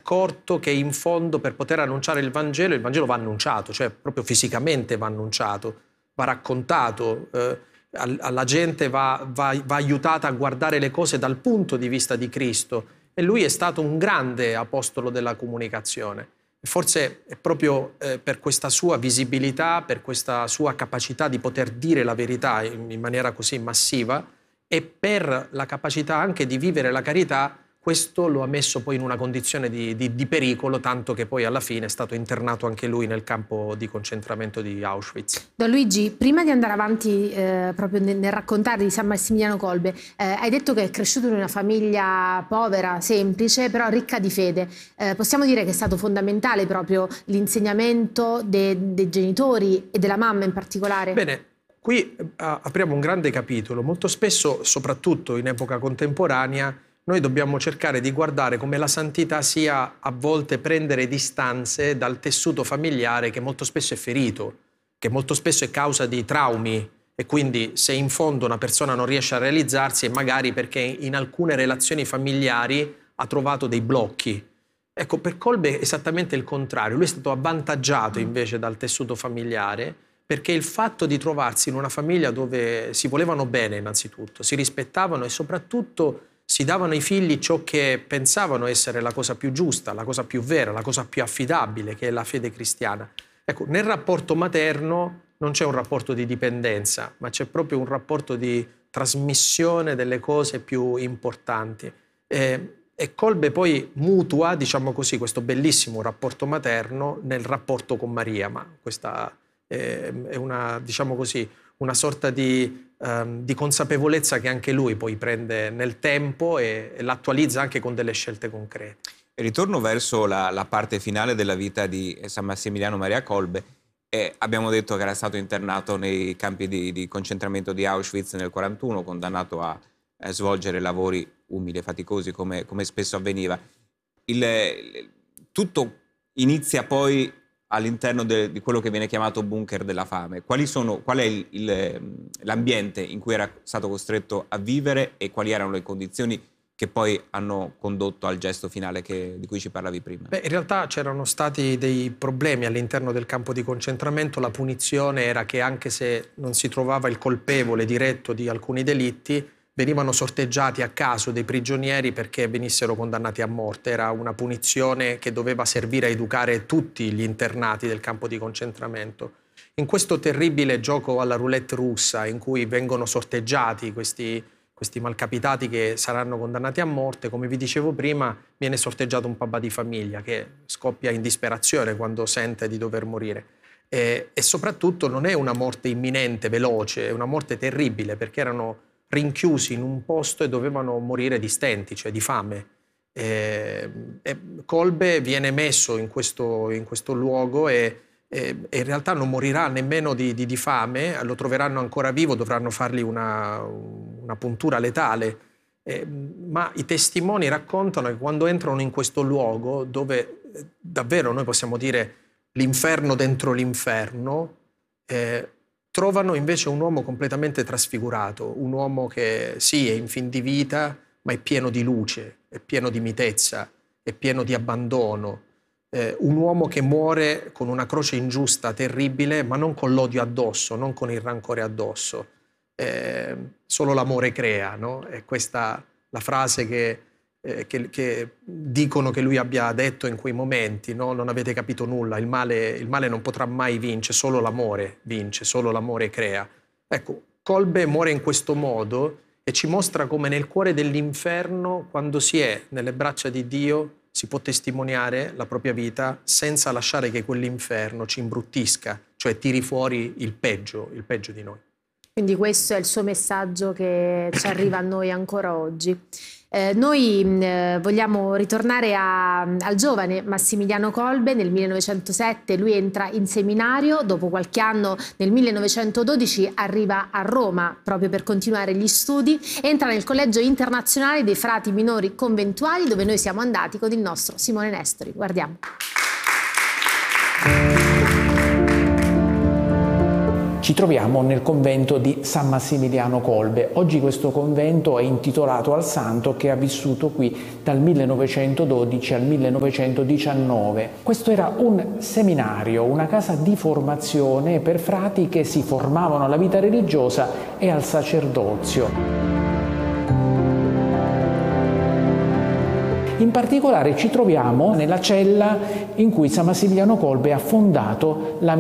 accorto che in fondo per poter annunciare il Vangelo va annunciato, cioè proprio fisicamente va annunciato, va raccontato, alla gente va aiutata a guardare le cose dal punto di vista di Cristo. E lui è stato un grande apostolo della comunicazione. Forse è proprio per questa sua visibilità, per questa sua capacità di poter dire la verità in maniera così massiva e per la capacità anche di vivere la carità, questo lo ha messo poi in una condizione di pericolo, tanto che poi alla fine è stato internato anche lui nel campo di concentramento di Auschwitz. Don Luigi, prima di andare avanti proprio nel raccontare di San Massimiliano Kolbe, hai detto che è cresciuto in una famiglia povera, semplice, però ricca di fede. Possiamo dire che è stato fondamentale proprio l'insegnamento dei genitori e della mamma in particolare? Bene, qui apriamo un grande capitolo. Molto spesso, soprattutto in epoca contemporanea, noi dobbiamo cercare di guardare come la santità sia a volte prendere distanze dal tessuto familiare che molto spesso è ferito, che molto spesso è causa di traumi e quindi se in fondo una persona non riesce a realizzarsi è magari perché in alcune relazioni familiari ha trovato dei blocchi. Ecco, per Kolbe è esattamente il contrario, lui è stato avvantaggiato invece dal tessuto familiare perché il fatto di trovarsi in una famiglia dove si volevano bene innanzitutto, si rispettavano e soprattutto si davano ai figli ciò che pensavano essere la cosa più giusta, la cosa più vera, la cosa più affidabile, che è la fede cristiana. Ecco, nel rapporto materno non c'è un rapporto di dipendenza, ma c'è proprio un rapporto di trasmissione delle cose più importanti. E Kolbe poi mutua, diciamo così, questo bellissimo rapporto materno nel rapporto con Maria, ma questa è una, diciamo così, una sorta di consapevolezza che anche lui poi prende nel tempo e l'attualizza anche con delle scelte concrete. Ritorno verso la parte finale della vita di San Massimiliano Maria Kolbe. Abbiamo detto che era stato internato nei campi di concentramento di Auschwitz nel 1941, condannato a svolgere lavori umili e faticosi come spesso avveniva. Tutto inizia poi all'interno di quello che viene chiamato bunker della fame. Qual è l'ambiente in cui era stato costretto a vivere e quali erano le condizioni che poi hanno condotto al gesto finale di cui ci parlavi prima? Beh, in realtà c'erano stati dei problemi all'interno del campo di concentramento. La punizione era che anche se non si trovava il colpevole diretto di alcuni delitti, venivano sorteggiati a caso dei prigionieri perché venissero condannati a morte. Era una punizione che doveva servire a educare tutti gli internati del campo di concentramento. In questo terribile gioco alla roulette russa, in cui vengono sorteggiati questi malcapitati che saranno condannati a morte, come vi dicevo prima, viene sorteggiato un papà di famiglia che scoppia in disperazione quando sente di dover morire. E soprattutto non è una morte imminente, veloce, è una morte terribile perché erano rinchiusi in un posto e dovevano morire di stenti, cioè di fame. Kolbe viene messo in questo luogo e in realtà non morirà nemmeno di fame, lo troveranno ancora vivo, dovranno fargli una puntura letale. Ma i testimoni raccontano che quando entrano in questo luogo, dove davvero noi possiamo dire l'inferno dentro l'inferno, trovano invece un uomo completamente trasfigurato, un uomo che sì, è in fin di vita, ma è pieno di luce, è pieno di mitezza, è pieno di abbandono. Un uomo che muore con una croce ingiusta, terribile, ma non con l'odio addosso, non con il rancore addosso. Solo l'amore crea, no? È questa la frase che dicono che lui abbia detto in quei momenti, no? Non avete capito nulla, il male non potrà mai vincere, solo l'amore vince, solo l'amore crea. Ecco, Kolbe muore in questo modo e ci mostra come nel cuore dell'inferno, quando si è nelle braccia di Dio, si può testimoniare la propria vita senza lasciare che quell'inferno ci imbruttisca, cioè tiri fuori il peggio di noi. Quindi questo è il suo messaggio che ci arriva a noi ancora oggi. Noi vogliamo ritornare al giovane Massimiliano Kolbe. Nel 1907 lui entra in seminario, dopo qualche anno nel 1912 arriva a Roma proprio per continuare gli studi, entra nel Collegio Internazionale dei Frati Minori Conventuali, dove noi siamo andati con il nostro Simone Nestori. Guardiamo. Ci troviamo nel convento di San Massimiliano Kolbe. Oggi questo convento è intitolato al santo che ha vissuto qui dal 1912 al 1919. Questo era un seminario, una casa di formazione per frati che si formavano alla vita religiosa e al sacerdozio. In particolare ci troviamo nella cella in cui San Massimiliano Kolbe ha fondato la